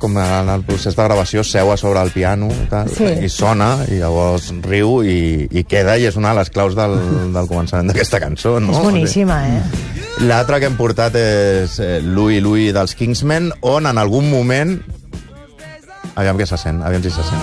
com en el procés de gravació, seu a sobre el piano tal, i sona, i llavors riu i queda, i és una de les claus del començament d'aquesta cançó, no? És boníssima, L'altre que hem portat és Louie Louie dels Kingsmen, on en algun moment... Aviam què se sent, aviam si se sent.